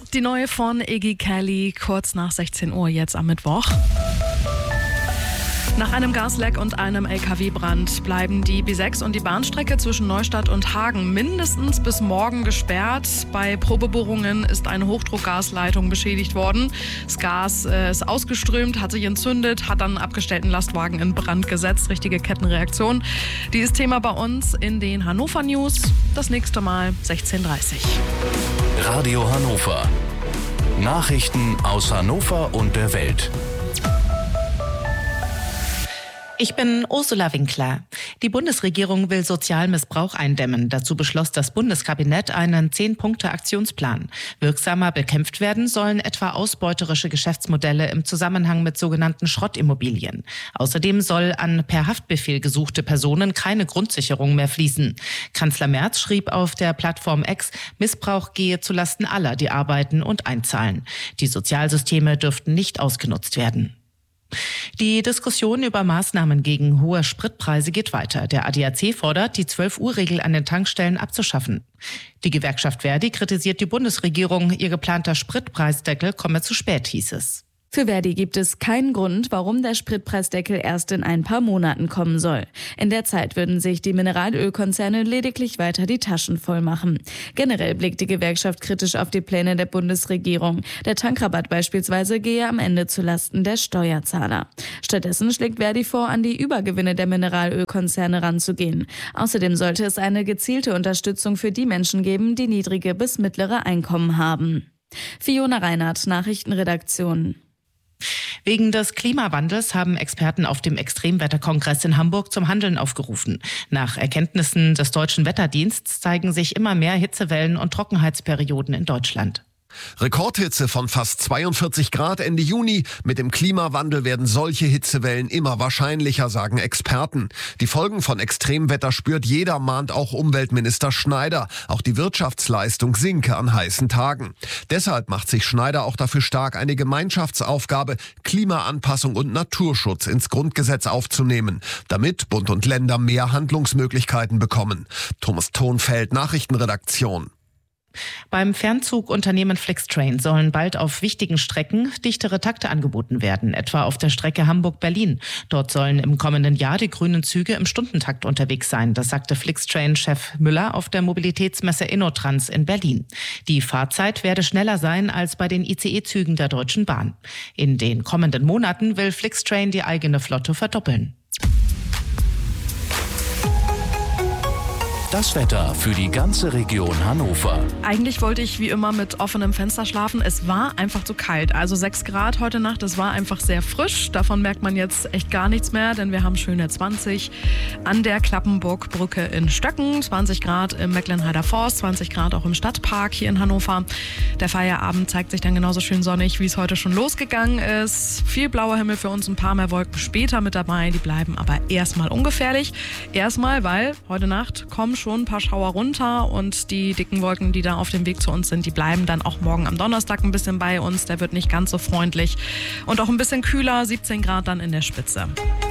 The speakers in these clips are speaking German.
Die neue von Iggy Kelly, kurz nach 16 Uhr jetzt am Mittwoch. Nach einem Gasleck und einem LKW-Brand bleiben die B6 und die Bahnstrecke zwischen Neustadt und Hagen mindestens bis morgen gesperrt. Bei Probebohrungen ist eine Hochdruckgasleitung beschädigt worden. Das Gas ist ausgeströmt, hat sich entzündet, hat dann abgestellten Lastwagen in Brand gesetzt. Richtige Kettenreaktion. Die ist Thema bei uns in den Hannover News. Das nächste Mal 16:30 Uhr. Radio Hannover. Nachrichten aus Hannover und der Welt. Ich bin Ursula Winkler. Die Bundesregierung will Sozialmissbrauch eindämmen. Dazu beschloss das Bundeskabinett einen 10-Punkte-Aktionsplan. Wirksamer bekämpft werden sollen etwa ausbeuterische Geschäftsmodelle im Zusammenhang mit sogenannten Schrottimmobilien. Außerdem soll an per Haftbefehl gesuchte Personen keine Grundsicherung mehr fließen. Kanzler Merz schrieb auf der Plattform X, Missbrauch gehe zulasten aller, die arbeiten und einzahlen. Die Sozialsysteme dürften nicht ausgenutzt werden. Die Diskussion über Maßnahmen gegen hohe Spritpreise geht weiter. Der ADAC fordert, die 12-Uhr-Regel an den Tankstellen abzuschaffen. Die Gewerkschaft Verdi kritisiert die Bundesregierung. Ihr geplanter Spritpreisdeckel komme zu spät, hieß es. Für Verdi gibt es keinen Grund, warum der Spritpreisdeckel erst in ein paar Monaten kommen soll. In der Zeit würden sich die Mineralölkonzerne lediglich weiter die Taschen voll machen. Generell blickt die Gewerkschaft kritisch auf die Pläne der Bundesregierung. Der Tankrabatt beispielsweise gehe am Ende zulasten der Steuerzahler. Stattdessen schlägt Verdi vor, an die Übergewinne der Mineralölkonzerne ranzugehen. Außerdem sollte es eine gezielte Unterstützung für die Menschen geben, die niedrige bis mittlere Einkommen haben. Fiona Reinhardt, Nachrichtenredaktion. Wegen des Klimawandels haben Experten auf dem Extremwetterkongress in Hamburg zum Handeln aufgerufen. Nach Erkenntnissen des Deutschen Wetterdienstes zeigen sich immer mehr Hitzewellen und Trockenheitsperioden in Deutschland. Rekordhitze von fast 42 Grad Ende Juni. Mit dem Klimawandel werden solche Hitzewellen immer wahrscheinlicher, sagen Experten. Die Folgen von Extremwetter spürt jeder, mahnt auch Umweltminister Schneider. Auch die Wirtschaftsleistung sinke an heißen Tagen. Deshalb macht sich Schneider auch dafür stark, eine Gemeinschaftsaufgabe, Klimaanpassung und Naturschutz ins Grundgesetz aufzunehmen, damit Bund und Länder mehr Handlungsmöglichkeiten bekommen. Thomas Thonfeld, Nachrichtenredaktion. Beim Fernzugunternehmen Flixtrain sollen bald auf wichtigen Strecken dichtere Takte angeboten werden, etwa auf der Strecke Hamburg-Berlin. Dort sollen im kommenden Jahr die grünen Züge im Stundentakt unterwegs sein. Das sagte Flixtrain-Chef Müller auf der Mobilitätsmesse InnoTrans in Berlin. Die Fahrzeit werde schneller sein als bei den ICE-Zügen der Deutschen Bahn. In den kommenden Monaten will Flixtrain die eigene Flotte verdoppeln. Das Wetter für die ganze Region Hannover. Eigentlich wollte ich wie immer mit offenem Fenster schlafen. Es war einfach zu kalt. Also 6 Grad heute Nacht, es war einfach sehr frisch. Davon merkt man jetzt echt gar nichts mehr, denn wir haben schöne 20 an der Klappenburgbrücke in Stöcken, 20 Grad im Mecklenheider Forst, 20 Grad auch im Stadtpark hier in Hannover. Der Feierabend zeigt sich dann genauso schön sonnig, wie es heute schon losgegangen ist. Viel blauer Himmel für uns, ein paar mehr Wolken später mit dabei. Die bleiben aber erstmal ungefährlich. Erstmal, weil heute Nacht kommen schon ein paar Schauer runter und die dicken Wolken, die da auf dem Weg zu uns sind, die bleiben dann auch morgen am Donnerstag ein bisschen bei uns. Der wird nicht ganz so freundlich und auch ein bisschen kühler, 17 Grad dann in der Spitze.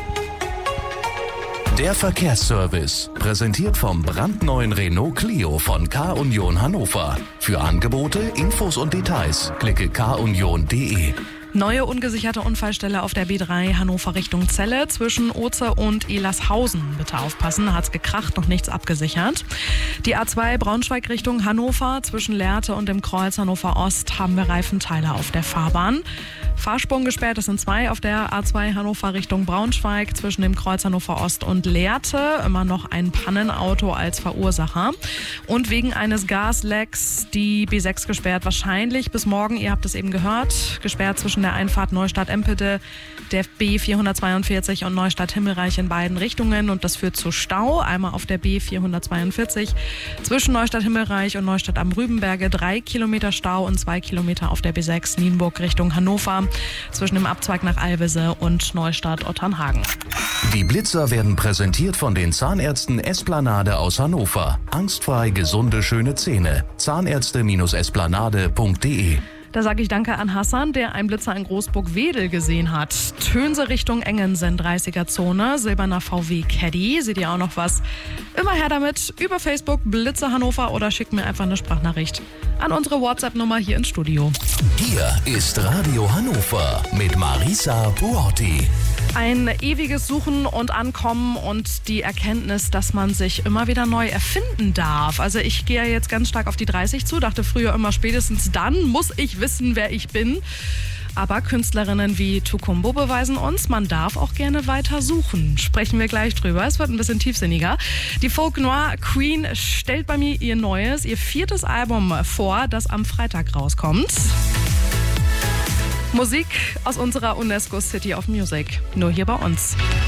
Der Verkehrsservice, präsentiert vom brandneuen Renault Clio von K-Union Hannover. Für Angebote, Infos und Details klicke kunion.de. Neue ungesicherte Unfallstelle auf der B3 Hannover Richtung Celle zwischen Oze und Elershausen. Bitte aufpassen, hat's gekracht, noch nichts abgesichert. Die A2 Braunschweig Richtung Hannover zwischen Lehrte und dem Kreuz Hannover Ost haben wir Reifenteile auf der Fahrbahn. Fahrspuren gesperrt, es sind 2 auf der A2 Hannover Richtung Braunschweig zwischen dem Kreuz Hannover Ost und Lehrte. Immer noch ein Pannenauto als Verursacher. Und wegen eines Gaslecks die B6 gesperrt, wahrscheinlich bis morgen, ihr habt es eben gehört, gesperrt zwischen der Einfahrt Neustadt-Empede, der B442 und Neustadt-Himmelreich in beiden Richtungen. Und das führt zu Stau, einmal auf der B442 zwischen Neustadt-Himmelreich und Neustadt am Rübenberge 3 Kilometer Stau und 2 Kilometer auf der B6 Nienburg Richtung Hannover zwischen dem Abzweig nach Alvese und Neustadt-Otternhagen. Die Blitzer werden präsentiert von den Zahnärzten Esplanade aus Hannover. Angstfrei gesunde, schöne Zähne. Zahnärzte-esplanade.de Da sage ich danke an Hassan, der einen Blitzer in Großburg-Wedel gesehen hat. Tönse Richtung Engensen, 30er-Zone, silberner VW Caddy. Seht ihr auch noch was? Immer her damit, über Facebook Blitzer Hannover oder schickt mir einfach eine Sprachnachricht an unsere WhatsApp-Nummer hier ins Studio. Hier ist Radio Hannover mit Marisa Buotti. Ein ewiges Suchen und Ankommen und die Erkenntnis, dass man sich immer wieder neu erfinden darf. Also ich gehe ja jetzt ganz stark auf die 30 zu, dachte früher immer, spätestens dann muss ich wissen, wer ich bin. Aber Künstlerinnen wie Tukumbo beweisen uns, man darf auch gerne weiter suchen. Sprechen wir gleich drüber. Es wird ein bisschen tiefsinniger. Die Folk Noir Queen stellt bei mir ihr 4. Album vor, das am Freitag rauskommt. Musik aus unserer UNESCO City of Music. Nur hier bei uns.